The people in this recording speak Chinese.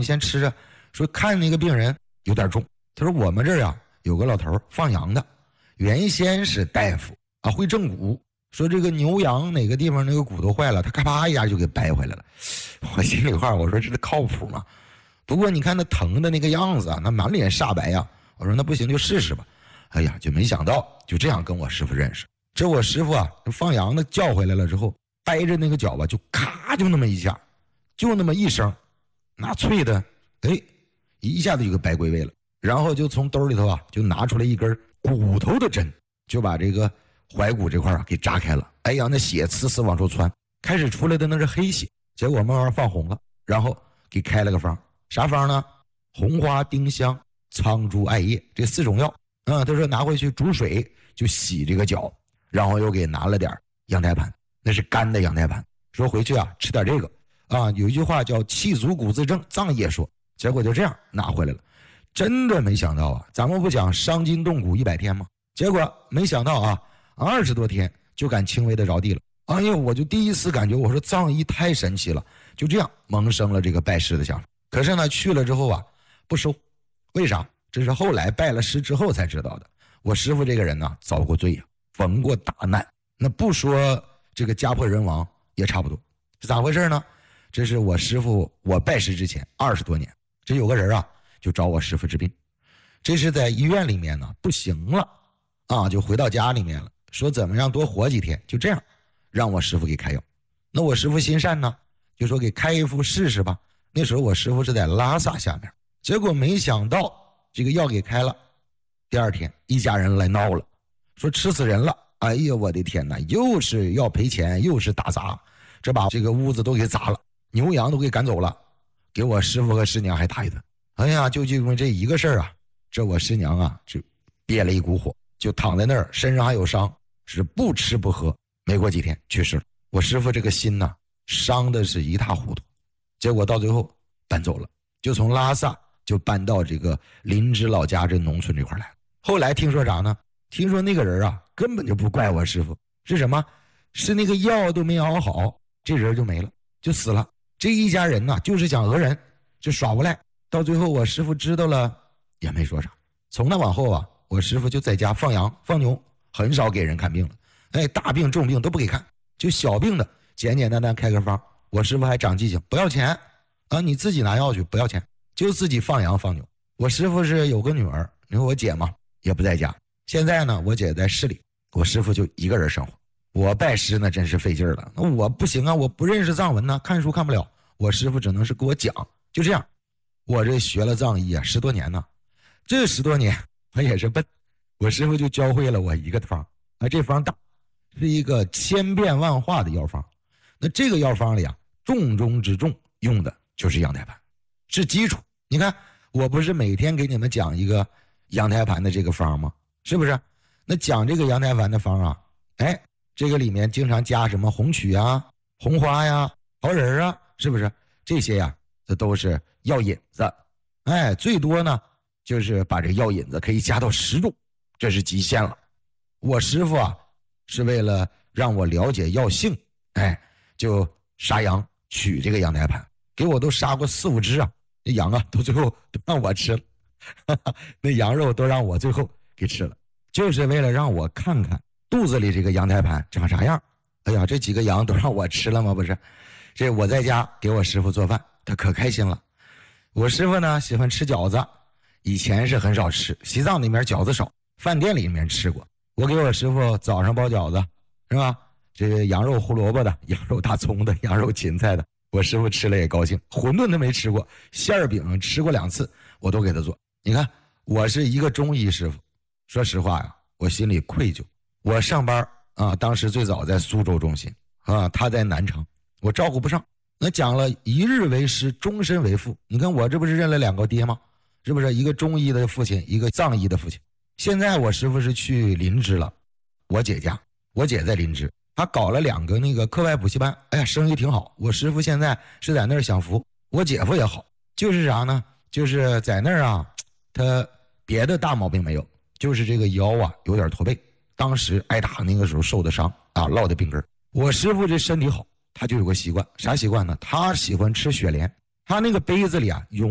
先吃着。说看那个病人有点重，他说我们这儿啊有个老头放羊的，原先是大夫啊，会正骨，说这个牛羊哪个地方那个骨头坏了，他咔啪一下就给掰回来了。我心里话我说这靠谱吗？不过你看那疼的那个样子啊，那满脸煞白呀。我说那不行就试试吧。哎呀，就没想到就这样跟我师傅认识。这我师傅啊放羊的叫回来了之后，掰着那个脚吧，就咔就那么一下，就那么一声，那脆的一下子就给掰归位了。然后就从兜里头啊就拿出来一根骨头的针，就把这个踝骨这块啊给扎开了。哎呀，那血呲呲往出窜，开始出来的那是黑血，结果慢慢放红了。然后给开了个方，啥方呢？红花、丁香、苍术、艾叶这4种药。他说拿回去煮水就洗这个脚，然后又给拿了点羊胎盘，那是干的羊胎盘，说回去啊吃点这个啊。有一句话叫气足骨自正，藏也说。结果就这样拿回来了。真的没想到啊，咱们不讲伤筋动骨100天吗？结果没想到啊，20多天就敢轻微的着地了。哎呦，我就第一次感觉，我说藏医太神奇了。就这样萌生了这个拜师的想法。可是呢去了之后啊不收。为啥？这是后来拜了师之后才知道的。我师父这个人呢遭过罪呀，逢过大难，那不说这个家破人亡也差不多。是咋回事呢？这是我师父我拜师之前20多年，这有个人啊就找我师父治病。这是在医院里面呢不行了啊，就回到家里面了，说怎么样多活几天，就这样让我师父给开药。那我师父心善呢，就说给开一副试试吧。那时候我师父是在拉萨下面，结果没想到这个药给开了，第2天一家人来闹了，说吃死人了。哎呀我的天哪，又是要赔钱又是打砸，这把这个屋子都给砸了，牛羊都给赶走了，给我师父和师娘还打一顿。哎呀，就因为这一个事儿啊，这我师娘啊就憋了一股火，就躺在那儿，身上还有伤，是不吃不喝，没过几天去世了。我师父这个心呐伤的是一塌糊涂，结果到最后搬走了，就从拉萨就搬到这个林芝老家这农村这块来了。后来听说啥呢？听说那个人啊根本就不怪我师父，是什么？是那个药都没熬好，这人就没了，就死了。这一家人呐就是想讹人，就耍无赖。到最后我师父知道了也没说啥。从那往后啊，我师父就在家放羊放牛，很少给人看病了。大病重病都不给看，就小病的简简单单开个方。我师父还长记性，不要钱啊，你自己拿药去，不要钱，就自己放羊放牛。我师父是有个女儿，你说我姐嘛也不在家，现在呢我姐在市里，我师父就一个人生活。我拜师呢真是费劲了，那我不行啊，我不认识藏文呢，看书看不了，我师父只能是给我讲。就这样我这学了藏医啊10多年呢，这10多年我也是笨，我师父就教会了我一个方啊，这方大，是一个千变万化的药方。那这个药方里啊，重中之重用的就是羊胎盘，是基础。你看我不是每天给你们讲一个羊胎盘的这个方吗？是不是？那讲这个羊胎盘的方啊，这个里面经常加什么红曲啊、红花呀、桃仁啊，是不是？这些呀这都是药引子。最多呢就是把这药引子可以加到10种，这是极限了。我师父啊是为了让我了解药性，就杀羊取这个羊胎盘，给我都杀过4、5只啊，那羊啊都最后都让我吃了那羊肉都让我最后给吃了，就是为了让我看看肚子里这个羊胎盘长啥样。哎呀，这几个羊都让我吃了吗？不是，这我在家给我师父做饭，他可开心了。我师父呢喜欢吃饺子，以前是很少吃，西藏那边饺子少，饭店里面吃过。我给我师父早上包饺子，是吧？这个羊肉胡萝卜的，羊肉大葱的，羊肉芹菜的，我师父吃了也高兴。馄饨他没吃过，馅饼吃过2次，我都给他做。你看我是一个中医师傅，说实话呀，我心里愧疚。我上班啊，当时最早在苏州中心啊，他在南城，我照顾不上。那讲了一日为师，终身为父。你看我这不是认了2个爹吗？是不是？一个中医的父亲，一个藏医的父亲。现在我师父是去林芝了，我姐家，我姐在林芝，他搞了2个那个课外补习班，生意挺好。我师父现在是在那儿享福，我姐夫也好，就是啥呢？就是在那儿啊，他别的大毛病没有，就是这个腰啊有点驼背，当时挨打那个时候受的伤啊，落的病根。我师父这身体好，他就有个习惯，啥习惯呢？他喜欢吃雪莲，他那个杯子里啊永